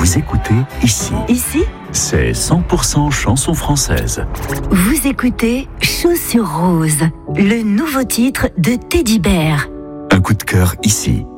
Vous écoutez ici. Ici, C'est 100% chanson française. vous écoutez Chaussures Roses, le nouveau titre de Teddy Bear. Un coup de cœur ici.